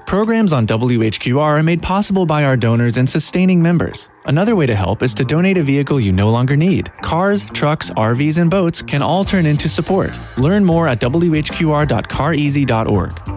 Programs on WHQR are made possible by our donors and sustaining members. Another way to help is to donate a vehicle you no longer need. Cars, trucks, RVs, and boats can all turn into support. Learn more at whqr.careasy.org.